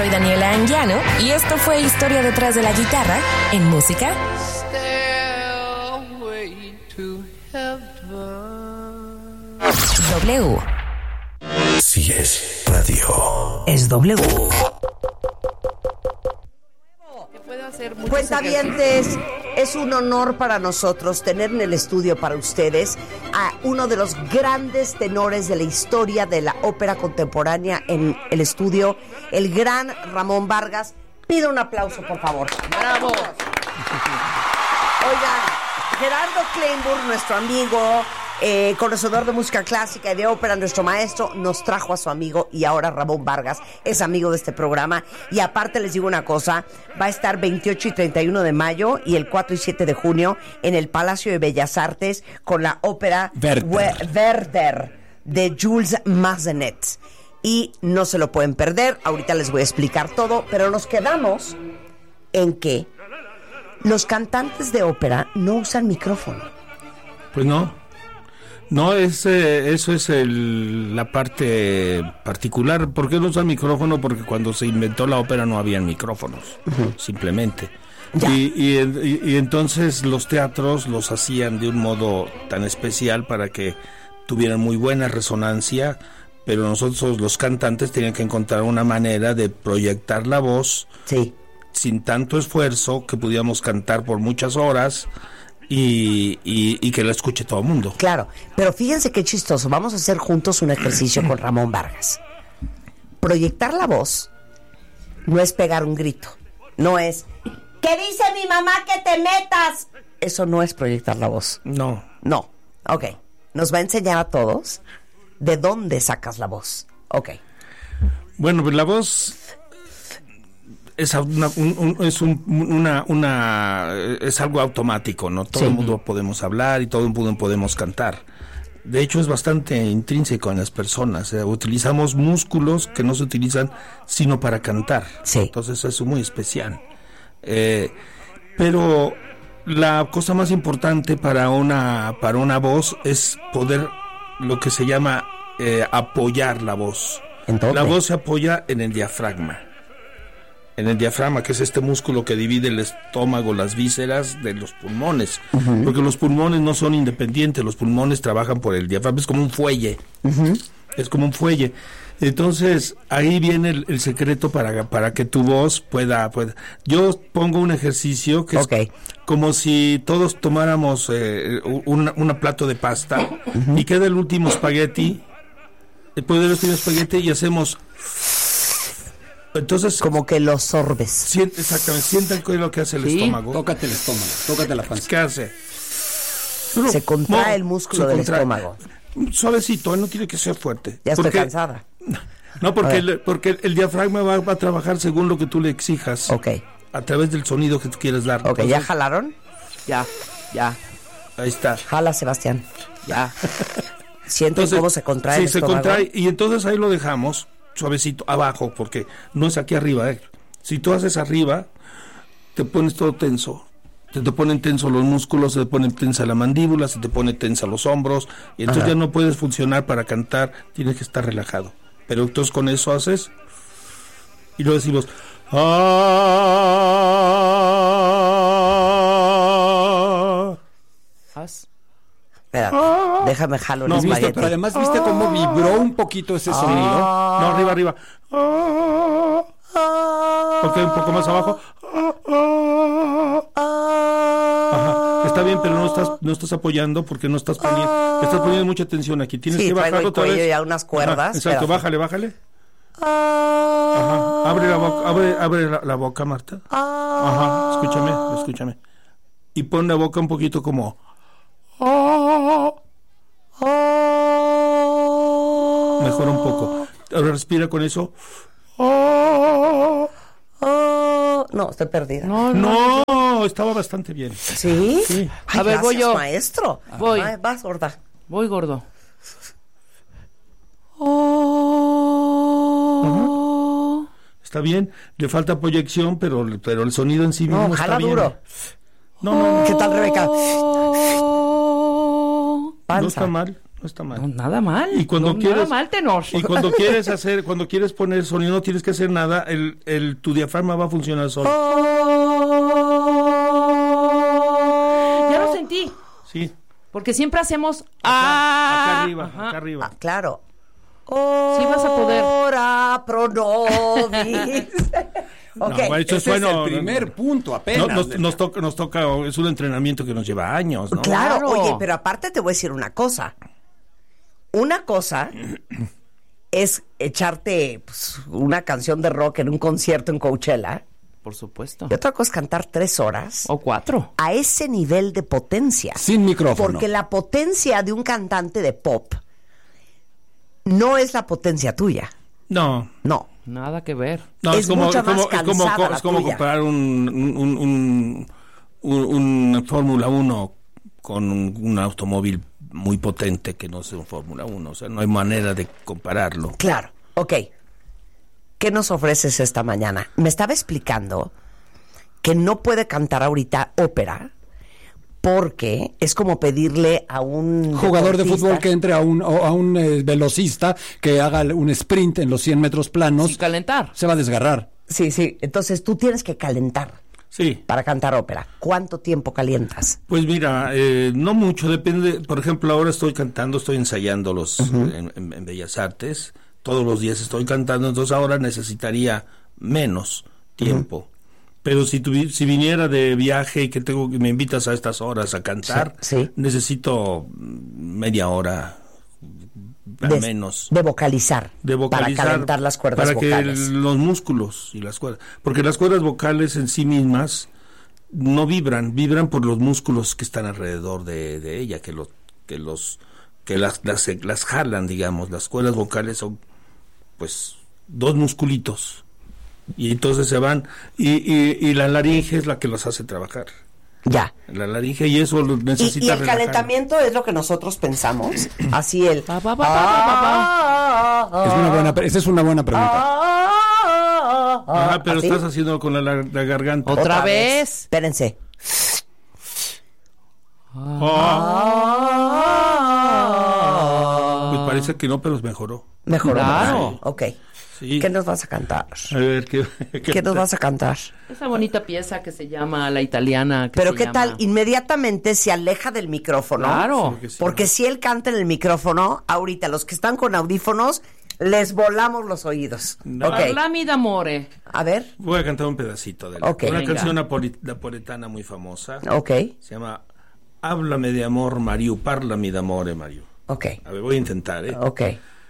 soy Daniela Anguiano y esto fue Historia detrás de la guitarra en música. W. Si es radio, es W. Cuentavientes, es un honor para nosotros tener en el estudio para ustedes a uno de los grandes tenores de la historia de la ópera contemporánea en el estudio, el gran Ramón Vargas. Pido un aplauso, por favor. ¡Bravo! Oigan, Gerardo Kleinburg, nuestro amigo, conocedor de música clásica y de ópera, nuestro maestro, nos trajo a su amigo y ahora Ramón Vargas es amigo de este programa. Y aparte les digo una cosa, va a estar 28 y 31 de mayo y el 4 y 7 de junio en el Palacio de Bellas Artes con la ópera Werther de Jules Massenet. Y no se lo pueden perder, ahorita les voy a explicar todo, pero nos quedamos en que los cantantes de ópera no usan micrófono. Pues no. No, eso es la parte particular. ¿Por qué no usan micrófono? Porque cuando se inventó la ópera no habían micrófonos, simplemente. Y entonces los teatros los hacían de un modo tan especial para que tuvieran muy buena resonancia, pero nosotros los cantantes tenían que encontrar una manera de proyectar la voz sin tanto esfuerzo, que pudiéramos cantar por muchas horas y que la escuche todo el mundo. Claro, pero fíjense qué chistoso. Vamos a hacer juntos un ejercicio con Ramón Vargas. Proyectar la voz no es pegar un grito, no es ¿qué dice mi mamá que te metas? Eso no es proyectar la voz. No. Ok, nos va a enseñar a todos de dónde sacas la voz. Ok. Bueno, pues la voz es algo automático, ¿no? Todo el mundo podemos hablar y todo el mundo podemos cantar. De hecho, es bastante intrínseco en las personas. Utilizamos músculos que no se utilizan sino para cantar. Entonces es muy especial. Pero la cosa más importante para una voz es poder, lo que se llama apoyar la voz. La voz se apoya en el diafragma. En el diafragma, que es este músculo que divide el estómago, las vísceras de los pulmones. Porque los pulmones no son independientes, los pulmones trabajan por el diafragma, es como un fuelle. Es como un fuelle. Entonces, ahí viene el secreto para que tu voz pueda. Yo pongo un ejercicio que es como si todos tomáramos un plato de pasta y queda el último espagueti, y hacemos. Entonces, como que lo sorbes. Exactamente, sientan qué es lo que hace el estómago. Tócate el estómago, tócate la panza. ¿Qué hace? Se contrae el músculo del estómago. Suavecito, no tiene que ser fuerte. Ya estoy cansada. No, porque el diafragma va a trabajar según lo que tú le exijas. A través del sonido que tú quieres dar. Entonces, ¿ya jalaron? Ya. Ahí está. Jala, Sebastián. Ya. Sienten cómo se contrae el estómago. Se contrae y entonces ahí lo dejamos suavecito abajo, porque no es aquí arriba. Si tú haces arriba, te pones todo tenso. Se te ponen tensos los músculos, se te pone tensa la mandíbula, se te pone tensa los hombros, y entonces ya no puedes funcionar para cantar, tienes que estar relajado. Pero entonces con eso haces, y luego decimos, Espera, déjame jalo el espagueti. Pero además, ¿viste cómo vibró un poquito ese sonido? No, arriba. Ok, un poco más abajo. Está bien, pero no estás apoyando porque no estás poniendo mucha tensión aquí. Tienes que bajar otra vez. Ya unas cuerdas. Exacto, bájale. Abre la boca, Marta. Escúchame. Y pon la boca un poquito como. Mejora un poco. Ahora respira con eso. No, estoy perdida. No, estaba bastante bien. ¿Sí? Ay, a ver, voy yo. Maestro. Voy. Vas, gorda. Voy, gordo. Está bien, le falta proyección, pero el sonido en sí mismo está bien. Duro. No. ¿Qué tal, Rebeca? No está mal. No está mal. No, nada mal. Y cuando no, quieres, nada mal, tenor. Y cuando quieres poner sonido, no tienes que hacer nada, tu diafragma va a funcionar solo. Ya lo sentí. Sí. Porque siempre hacemos Acá Ajá. arriba. Ah, claro. Sí vas a poder. Ora pro nobis. Ok. No, eso Ese es bueno, el primer punto apenas. nos toca, es un entrenamiento que nos lleva años, ¿no? Claro, Claro. oye, pero aparte te voy a decir una cosa. Una cosa es echarte pues, una canción de rock en un concierto en Coachella. Por supuesto. Y otra cosa es cantar 3 horas O 4. a ese nivel de potencia. Sin micrófono. Porque la potencia de un cantante de pop no es la potencia tuya. No. No. Nada que ver. No, Es mucho más cansada la es como tuya. comparar un Fórmula 1 con un automóvil muy potente que no sea un Fórmula 1. O sea, no hay manera de compararlo. Claro. Ok. ¿Qué nos ofreces esta mañana? Me estaba explicando que no puede cantar ahorita ópera porque es como pedirle a un Jugador de deportista- fútbol que entre a un velocista que haga un sprint en los 100 metros planos, Sin calentar. se va a desgarrar. Sí, sí. Entonces tú tienes que calentar Sí. para cantar ópera. ¿Cuánto tiempo calientas? Pues mira, no mucho, depende. Por ejemplo, ahora estoy ensayando en Bellas Artes. Todos los días estoy cantando, entonces ahora necesitaría menos tiempo. Pero si viniera de viaje y que me invitas a estas horas a cantar, Sí, sí. necesito media hora al menos De vocalizar. de vocalizar Para calentar las cuerdas para vocales. que los músculos y las cuerdas, porque las cuerdas vocales en sí mismas no vibran por los músculos que están alrededor de ella, que las jalan, digamos. Las cuerdas vocales son pues 2 musculitos y entonces se van y la laringe es la que los hace trabajar. Ya. La laringe, y eso lo necesita Y el relajar. calentamiento es lo que nosotros pensamos. Así el... Pa, pa, pa, pa, pa, Esa es una buena pregunta. Ajá, pero ¿así? estás haciendo con la garganta. Otra vez. Espérense. Pues parece que no, pero mejoró. Mejor. Claro. Ok. Sí. ¿Qué nos vas a cantar? A ver, ¿Qué nos vas a cantar? Esa bonita pieza que se llama La Italiana. Pero se ¿qué llama- tal? Inmediatamente se aleja del micrófono. Claro. Porque si él canta en el micrófono, ahorita los que están con audífonos, les volamos los oídos. No. Ok. Parlami d'amore. A ver. Voy a cantar un pedacito de Ok. una Venga. canción napoletana muy famosa. Ok. Se llama Háblame de amor, Mariu, parlami d'amore, Mariu. Ok. A ver, voy a intentar, ¿eh? Ok.